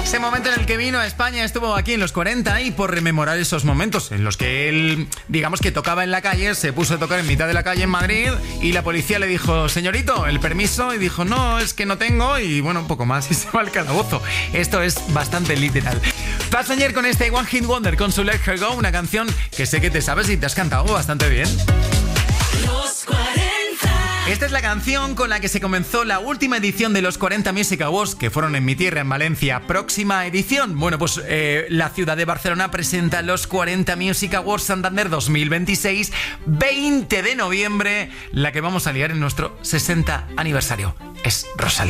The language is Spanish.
Ese momento en el que vino a España, estuvo aquí en los 40 y por rememorar esos momentos en los que él, digamos que tocaba en la calle, se puso a tocar en mitad de la calle en Madrid y la policía le dijo, señorito, el permiso, y dijo, no, es que no tengo, y bueno, un poco más y se va al calabozo. Esto es bastante literal. Passenger con este One Hit Wonder con su Let Her Go, una canción que sé que te sabes y te has cantado bastante bien. Los 40. Esta es la canción con la que se comenzó la última edición de los 40 Music Awards, que fueron en mi tierra, en Valencia. Próxima edición. Bueno, pues la ciudad de Barcelona presenta los 40 Music Awards Santander 2026, 20 de noviembre, la que vamos a liar en nuestro 60 aniversario. Es Rosalía.